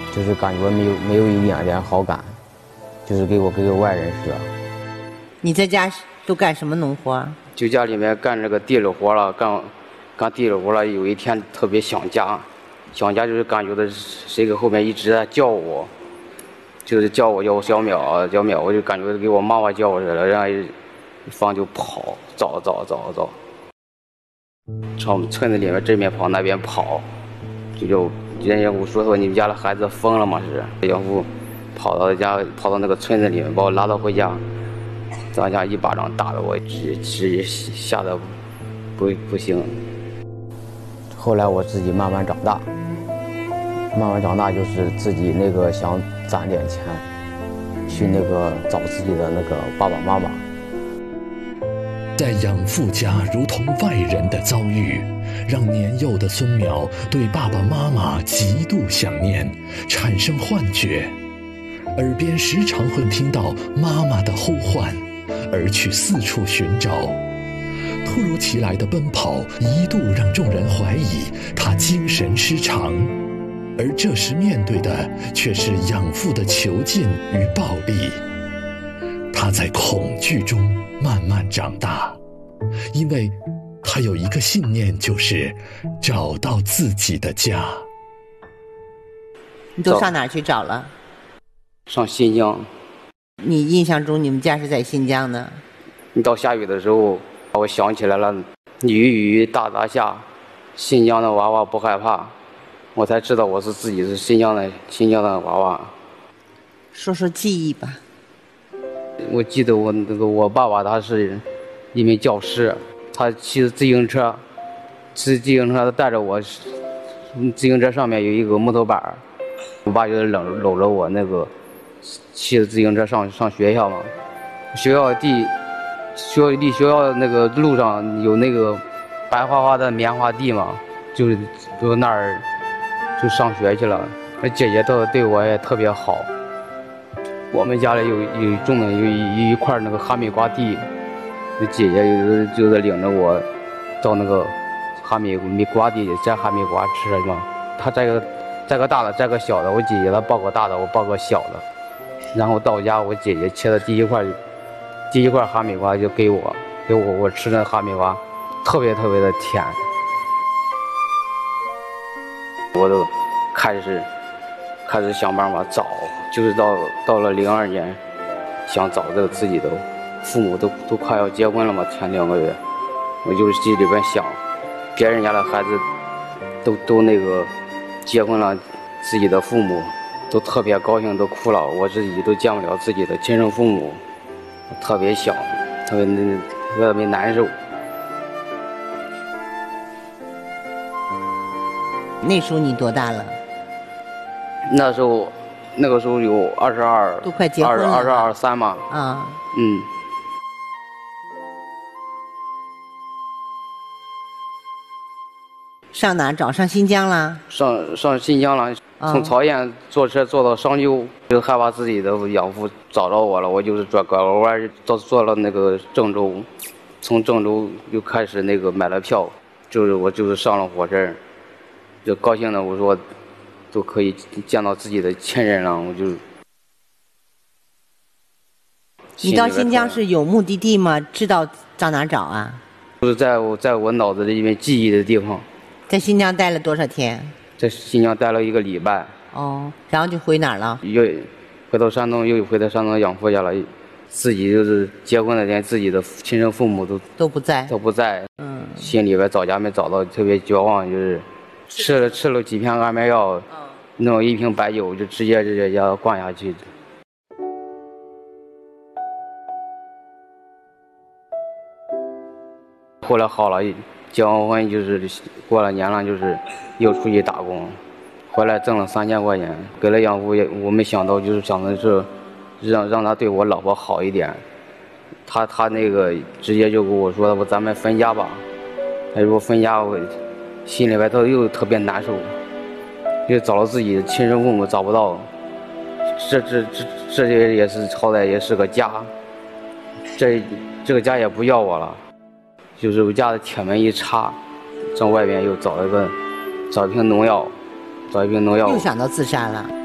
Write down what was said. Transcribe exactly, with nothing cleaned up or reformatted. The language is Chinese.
就是感觉没有没有一点点好感，就是给我给个外人似的。 你在家都干什么农活？ 就家里面干这个地里活了，干干地里活了。有一天特别想家，想家就是感觉的谁搁后面一直在叫我，就是叫我叫我小淼小淼，我就感觉给我妈妈叫我似的，然后一放就跑，找找找找，朝我们村子里面这边跑那边跑，就就人家我说说你们家的孩子疯了吗？是养父跑到家跑到那个村子里面把我拉到回家。咱家一巴掌打得我直直吓得不不行。 后来我自己慢慢长大，慢慢长大就是自己那个想攒点钱，去那个找自己的那个爸爸妈妈。 在养父家如同外人的遭遇，让年幼的孙淼对爸爸妈妈极度想念，产生幻觉，耳边时常会听到妈妈的呼唤。而去四处寻找，突如其来的奔跑一度让众人怀疑他精神失常，而这时面对的却是养父的囚禁与暴力。他在恐惧中慢慢长大，因为他有一个信念，就是找到自己的家。 你都上哪儿去找了？ 上新疆。 你印象中你们家是在新疆的？ 你到下雨的时候，我想起来了，雨雨大大下，新疆的娃娃不害怕，我才知道我是自己是新疆的新疆的娃娃。 说说记忆吧。 我记得我那个我爸爸他是一名教师，他骑着自行车，骑自行车带着我，自行车上面有一个木头板，我爸就搂搂着我那个。骑着自行车上上学校嘛，学校地，学校离学校那个路上有那个白花花的棉花地嘛，就是就那儿就上学去了。那姐姐倒对我也特别好。我们家里有有种的有一一块那个哈密瓜地，那姐姐有就是领着我到那个哈密密瓜地摘哈密瓜吃嘛。她摘个摘个大的，摘个小的，我姐姐她抱个大的，我抱个小的。然后到家，我姐姐切的第一块，第一块哈密瓜就给我，给我我吃那哈密瓜，特别特别的甜。我都开始开始想办法找，就是到到了零二年，想找这个自己的父母都都快要结婚了嘛，前两个月，我就是心里边想，别人家的孩子都都那个结婚了，自己的父母。都特别高兴，都哭了。我自己都见不了自己的亲生父母，特别想，特别特别难受。 那时候你多大了？ 那时候，那个时候有二十二， 都快结婚了， 二十二三嘛。 啊， 嗯。 上哪找？上新疆了？ 上上新疆了。从曹县坐车坐到商丘，就害怕自己的养父找着我了，我就是转拐个弯，到坐了那个郑州，从郑州又开始那个买了票，就是我就是上了火车，就高兴的我说，都可以见到自己的亲人了，我就。 你到新疆是有目的地吗？知道到哪找啊？ 就是在我在我脑子里面记忆的地方。 在新疆待了多少天？ 在新疆待了一个礼拜。 哦，然后就回哪儿了？ 又回到山东，又回到山东养父家了。自己就是结婚那天，自己的亲生父母都都不在， 都不在。 嗯， 心里边找家没找到，特别绝望，就是吃了吃了几片安眠药，嗯、弄一瓶白酒，就直接直接要灌下去。后来好了。结完婚就是过了年了，就是又出去打工，回来挣了三千块钱，给了养父也我没想到，就是想的是让让他对我老婆好一点，他他那个直接就跟我说，我咱们分家吧。他说分家，我心里边头又特别难受，就找了自己的亲生父母找不到，这这这这也也是好歹也是个家，这这个家也不要我了。就是我家的铁门一插，从外边又找一个，找一瓶农药，找一瓶农药。 又想到自杀了。